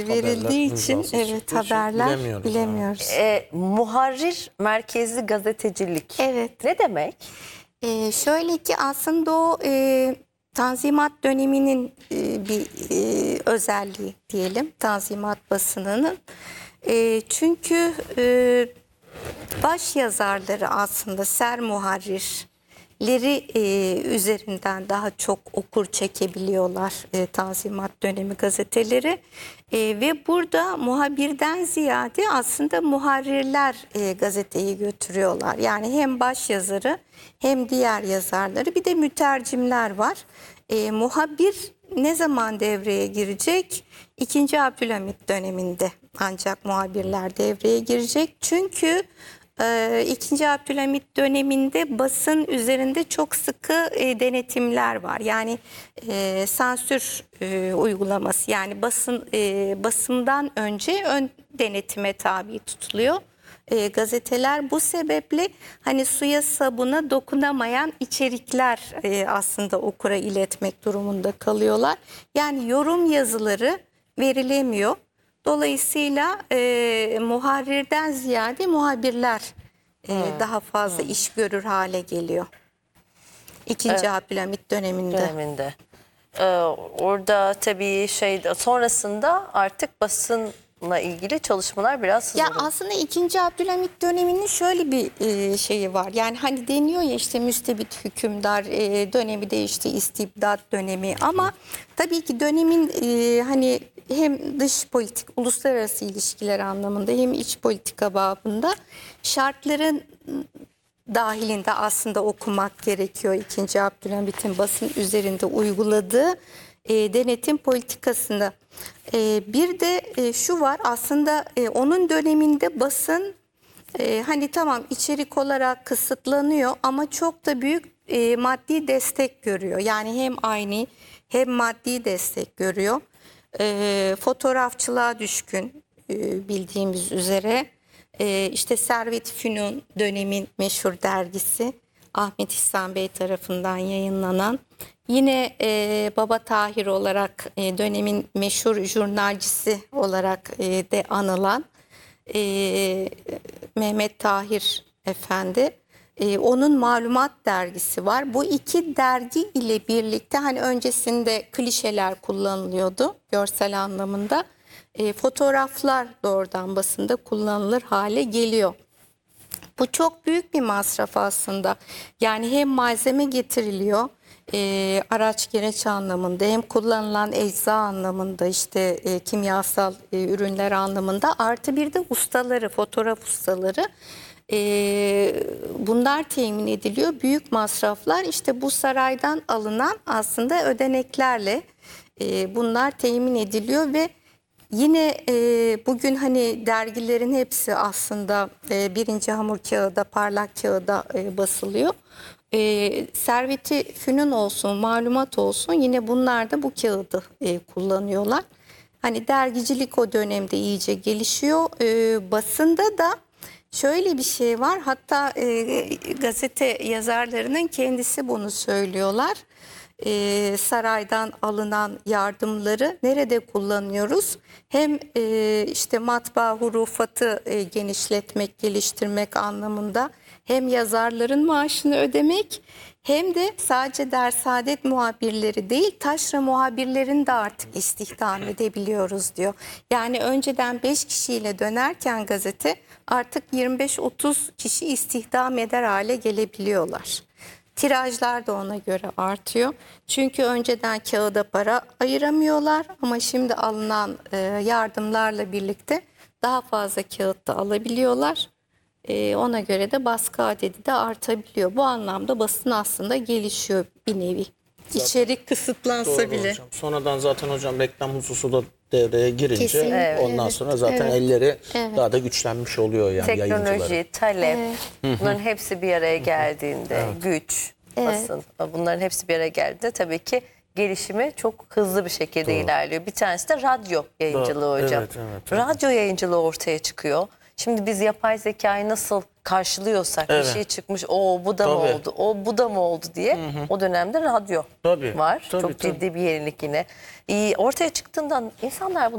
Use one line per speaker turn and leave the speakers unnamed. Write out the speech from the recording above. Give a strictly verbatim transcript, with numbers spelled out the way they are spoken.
verildiği için evet haberler
bilemiyoruz.
bilemiyoruz.
E, muharrir merkezli gazetecilik.
Evet.
Ne demek?
Ee, şöyle ki aslında o e, Tanzimat döneminin e, bir e, özelliği diyelim, Tanzimat basınının. E, çünkü e, baş yazarları aslında ser muharrirleri e, üzerinden daha çok okur çekebiliyorlar e, Tanzimat dönemi gazeteleri. E, ve burada muhabirden ziyade aslında muharrirler e, gazeteyi götürüyorlar. Yani hem baş yazarı hem diğer yazarları, bir de mütercimler var. E, muhabir ne zaman devreye girecek? İkinci Abdülhamit döneminde ancak muhabirler devreye girecek. Çünkü e, İkinci Abdülhamit döneminde basın üzerinde çok sıkı e, denetimler var. Yani e, sansür e, uygulaması, yani basın e, basımdan önce ön denetime tabi tutuluyor. E, gazeteler bu sebeple hani suya sabuna dokunamayan içerikler e, aslında okura iletmek durumunda kalıyorlar. Yani yorum yazıları verilemiyor. Dolayısıyla e, muharrirden ziyade muhabirler e, hmm. daha fazla hmm. iş görür hale geliyor. İkinci evet. Abdülhamit döneminde.
döneminde. Ee, orada tabii şey sonrasında artık basın ilgili çalışmalar biraz hızlı.
Ya aslında ikinci Abdülhamit döneminin şöyle bir e, şeyi var. Yani hani deniyor ya işte müstebit hükümdar e, dönemi de işte istibdat dönemi, ama tabii ki dönemin e, hani hem dış politik, uluslararası ilişkiler anlamında hem iç politika babında şartların dahilinde aslında okumak gerekiyor ikinci Abdülhamit'in basın üzerinde uyguladığı e, denetim politikasında. E, bir de e, şu var aslında e, onun döneminde basın e, hani tamam içerik olarak kısıtlanıyor ama çok da büyük e, maddi destek görüyor. Yani hem aynı hem maddi destek görüyor. E, fotoğrafçılığa düşkün e, bildiğimiz üzere. e, işte Servet Fünun dönemin meşhur dergisi Ahmet İhsan Bey tarafından yayınlanan, yine e, Baba Tahir olarak e, dönemin meşhur jurnalcisi olarak e, de anılan e, Mehmet Tahir Efendi, e, onun Malumat dergisi var. Bu iki dergi ile birlikte hani öncesinde klişeler kullanılıyordu görsel anlamında, e, fotoğraflar doğrudan basında kullanılır hale geliyor. Bu çok büyük bir masraf aslında. Yani hem malzeme getiriliyor, e, araç gereç anlamında, hem kullanılan ecza anlamında, işte e, kimyasal e, ürünler anlamında, artı bir de ustaları, fotoğraf ustaları. E, bunlar temin ediliyor. Büyük masraflar işte bu saraydan alınan aslında ödeneklerle e, bunlar temin ediliyor ve yine e, bugün hani dergilerin hepsi aslında e, birinci hamur kağıda, parlak kağıda e, basılıyor. E, Servet-i Fünun olsun, Malumat olsun, yine bunlar da bu kağıdı e, kullanıyorlar. Hani dergicilik o dönemde iyice gelişiyor. E, basında da şöyle bir şey var, hatta e, gazete yazarlarının kendisi bunu söylüyorlar. Ee, saraydan alınan yardımları nerede kullanıyoruz? Hem e, işte matbaa hurufatı e, genişletmek, geliştirmek anlamında, hem yazarların maaşını ödemek, hem de sadece Dersaadet muhabirleri değil, taşra muhabirlerini de artık istihdam edebiliyoruz diyor. Yani önceden beş kişiyle dönerken gazete artık yirmi beş otuz kişi istihdam eder hale gelebiliyorlar. Tirajlar da ona göre artıyor. Çünkü önceden kağıda para ayıramıyorlar ama şimdi alınan e, yardımlarla birlikte daha fazla kağıt da alabiliyorlar. E, ona göre de baskı adedi de artabiliyor. Bu anlamda basın aslında gelişiyor bir nevi. Zaten İçerik kısıtlansa
doğru
bile.
Hocam. Sonradan zaten hocam reklam hususu da devreye girince
Kesinlikle.
ondan
Evet.
sonra zaten
Evet.
elleri
Evet.
daha da güçlenmiş oluyor yani
teknoloji,
yayıncıların.
talep,
Evet.
bunların hepsi bir araya geldiğinde, evet. güç,
Evet.
basın, bunların hepsi bir araya geldiğinde tabii ki gelişimi çok hızlı bir şekilde Doğru. ilerliyor. Bir tanesi de radyo yayıncılığı Doğru. hocam. Evet, evet, evet. Radyo yayıncılığı ortaya çıkıyor. Şimdi biz yapay zekayı nasıl karşılıyorsak, evet. bir şey çıkmış, o bu da tabii. mı oldu, o bu da mı oldu diye, hı hı. o dönemde radyo tabii. var. Tabii, çok tabii. ciddi bir yenilik yine. Ee, ortaya çıktığından insanlar bunu